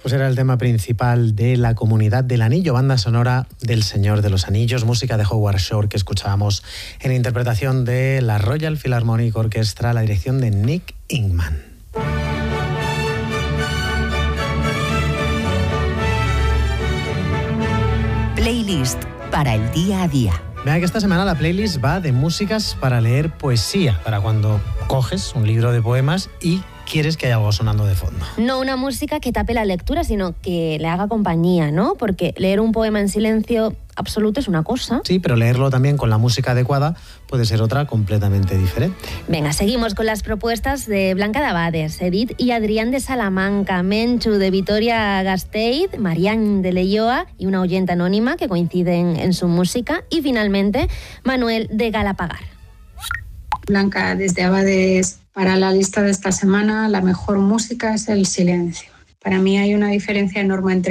Pues era el tema principal de La Comunidad del Anillo, banda sonora del Señor de los Anillos, música de Howard Shore que escuchábamos en interpretación de la Royal Philharmonic Orchestra, la dirección de Nick Ingman. Playlist para el día a día. Vea que esta semana la playlist va de músicas para leer poesía, para cuando coges un libro de poemas y quieres que haya algo sonando de fondo. No una música que tape la lectura, sino que le haga compañía, ¿no? Porque leer un poema en silencio absoluto es una cosa. Sí, pero leerlo también con la música adecuada puede ser otra completamente diferente. Venga, seguimos con las propuestas de Blanca de Abades, Edith y Adrián de Salamanca, Menchu de Vitoria-Gasteiz, Marián de Leioa y una oyente anónima que coinciden en su música, y finalmente Manuel de Galapagar. Blanca desde Abades. Para la lista de esta semana, la mejor música es el silencio. Para mí hay una diferencia enorme entre